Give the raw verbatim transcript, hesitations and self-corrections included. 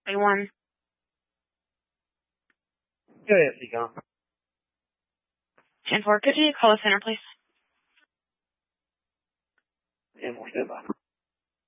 A one. Go ahead, Seacom. ten four, could you call the center, please? ten four, stand by.